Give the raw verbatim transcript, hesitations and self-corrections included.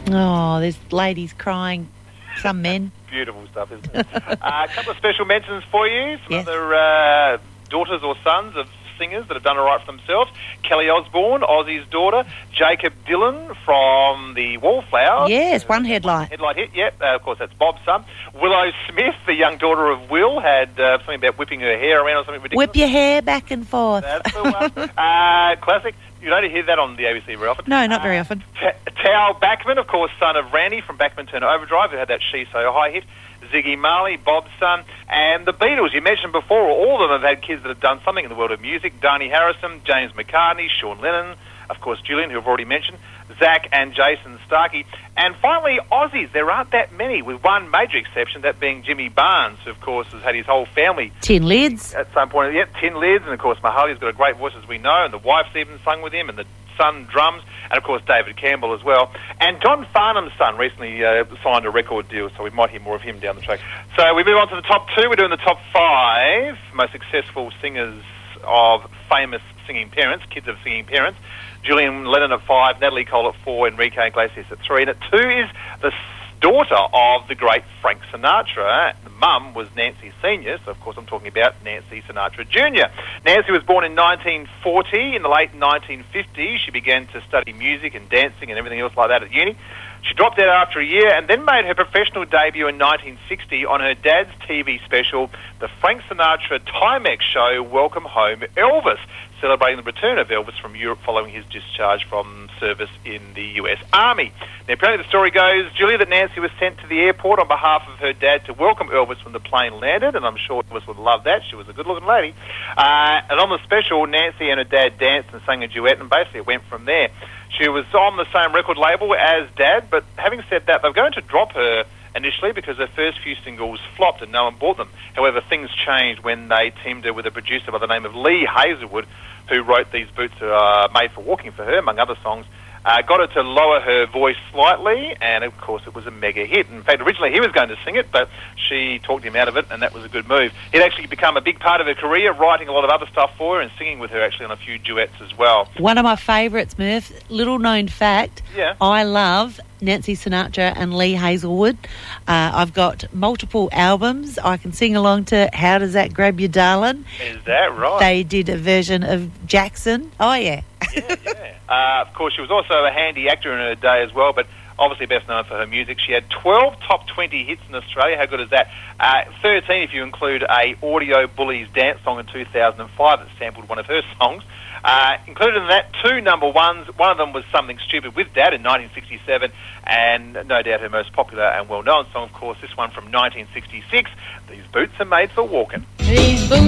Oh, there's ladies crying, some men. Beautiful stuff, isn't it? uh, a couple of special mentions for you. Some Yes. other uh, daughters or sons of singers that have done all right for themselves. Kelly Osbourne, Ozzy's daughter. Jacob Dylan from the Wallflowers. Yes, one headlight. Headlight hit, yep. Uh, of course, that's Bob's son. Willow Smith, the young daughter of Will, had uh, something about whipping her hair around or something ridiculous. Whip your hair back and forth. That's the one. uh, classic. You don't hear that on the A B C very often. No, not very Uh, often. T- Tao Backman, of course, son of Randy from Backman Turner Overdrive, who had that She So High hit. Ziggy Marley, Bob's son, and the Beatles. You mentioned before, all of them have had kids that have done something in the world of music. Dhani Harrison, James McCartney, Sean Lennon, of course, Julian, who I've already mentioned, Zach and Jason Starkey. And finally, Aussies. There aren't that many, with one major exception, that being Jimmy Barnes, who, of course, has had his whole family Tin lids. at some point. Yep, tin lids, and, of course, Mahali's got a great voice, as we know, and the wife's even sung with him, and the son drums, and of course David Campbell as well. And John Farnham's son recently uh, signed a record deal, so we might hear more of him down the track. So we move on to the top two. We're doing the top five most successful singers of famous singing parents, kids of singing parents. Julian Lennon at five, Natalie Cole at four, Enrique Iglesias at three. And at two is the daughter of the great Frank Sinatra. The mum was Nancy Senior, so of course I'm talking about Nancy Sinatra Junior Nancy was born in nineteen forty. In the late nineteen fifties, she began to study music and dancing and everything else like that at uni. She dropped out after a year and then made her professional debut in nineteen sixty on her dad's T V special, the Frank Sinatra Timex show Welcome Home Elvis, celebrating the return of Elvis from Europe following his discharge from service in the U S Army. Now, apparently the story goes, Julia, that Nancy was sent to the airport on behalf of her dad to welcome Elvis when the plane landed, and I'm sure Elvis would love that. She was a good-looking lady. Uh, and on the special, Nancy and her dad danced and sang a duet, and basically it went from there. She was on the same record label as Dad, but having said that, they were going to drop her initially because her first few singles flopped and no one bought them. However, things changed when they teamed her with a producer by the name of Lee Hazelwood, who wrote These Boots Are Made for Walking for her, among other songs. Uh, got her to lower her voice slightly, and of course it was a mega hit. In fact, originally he was going to sing it, but she talked him out of it, and that was a good move. It actually become a big part of her career, writing a lot of other stuff for her and singing with her actually on a few duets as well. One of my favourites, Murph, little known fact, Yeah. I love Nancy Sinatra and Lee Hazelwood. Uh, I've got multiple albums. I can sing along to How Does That Grab You, Darling? Is that right? They did a version of Jackson. Oh, yeah. yeah, yeah. Uh, of course, she was also a handy actor in her day as well, but obviously best known for her music. She had twelve top twenty hits in Australia. How good is that? Uh, thirteen if you include a Audio Bullies dance song in two thousand five that sampled one of her songs. Uh, included in that, two number ones. One of them was Something Stupid with Dad in nineteen sixty-seven, and no doubt her most popular and well-known song, of course, this one from nineteen sixty-six, These Boots Are Made for Walking. These boots